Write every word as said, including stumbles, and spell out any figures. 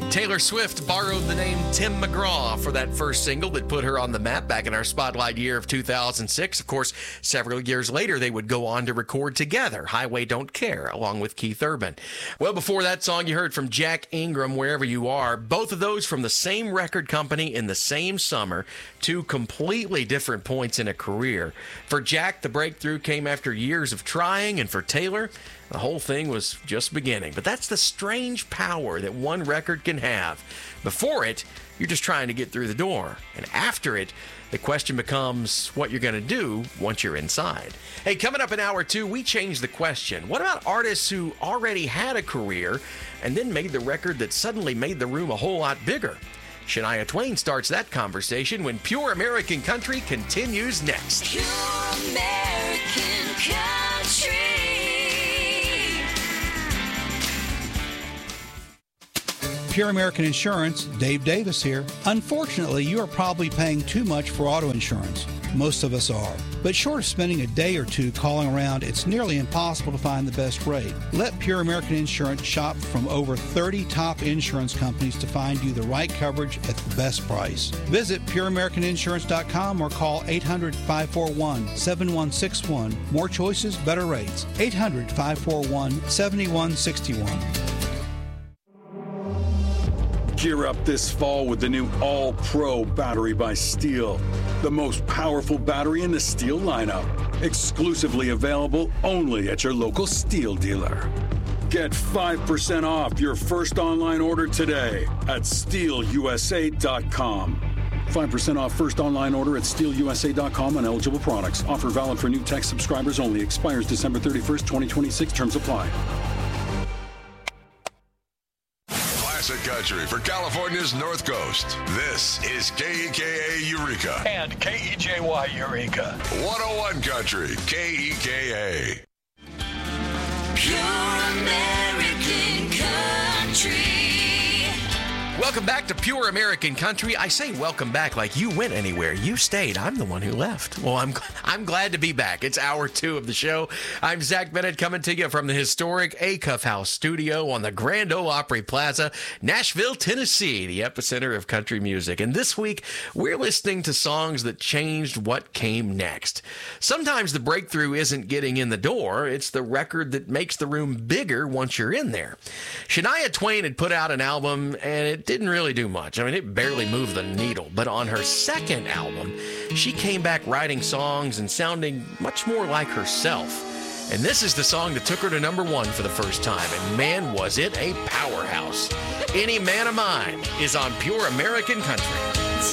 Taylor Swift borrowed the name Tim McGraw for that first single that put her on the map back in our spotlight year of two thousand six. Of course, several years later, they would go on to record together, Highway Don't Care, along with Keith Urban. Well, before that song, you heard from Jack Ingram, Wherever You Are. Both of those from the same record company in the same summer, two completely different points in a career. For Jack, the breakthrough came after years of trying, and for Taylor, the whole thing was just beginning. But that's the strange power that one record can have. Before it, you're just trying to get through the door. And after it, the question becomes what you're going to do once you're inside. Hey, coming up in hour two, we changed the question. What about artists who already had a career and then made the record that suddenly made the room a whole lot bigger? Shania Twain starts that conversation when Pure American Country continues next. Pure American Country. Pure American Insurance, Dave Davis here. Unfortunately, you are probably paying too much for auto insurance. Most of us are. But short of spending a day or two calling around, it's nearly impossible to find the best rate. Let Pure American Insurance shop from over thirty top insurance companies to find you the right coverage at the best price. Visit pure american insurance dot com or call eight hundred, five four one, seven one six one. More choices, better rates. eight hundred, five four one, seven one six one. Gear up this fall with the new All-Pro battery by Steel. The most powerful battery in the Steel lineup. Exclusively available only at your local Steel dealer. Get five percent off your first online order today at steel u s a dot com. five percent off first online order at steel u s a dot com on eligible products. Offer valid for new tech subscribers only. Expires December thirty-first, twenty twenty-six. Terms apply. Classic country for California's North Coast. This is K E K A Eureka. And K E J Y Eureka. one oh one Country, K E K A. Pure American Country. Welcome back to Pure American Country. I say welcome back like you went anywhere. You stayed. I'm the one who left. Well, I'm I'm glad to be back. It's hour two of the show. I'm Zach Bennett coming to you from the historic Acuff House studio on the Grand Ole Opry Plaza, Nashville, Tennessee, the epicenter of country music. And this week, we're listening to songs that changed what came next. Sometimes the breakthrough isn't getting in the door. It's the record that makes the room bigger once you're in there. Shania Twain had put out an album, and it didn't really do much. I mean, it barely moved the needle. But on her second album, she came back writing songs and sounding much more like herself. And this is the song that took her to number one for the first time. And man, was it a powerhouse. Any Man of Mine is on Pure American Country.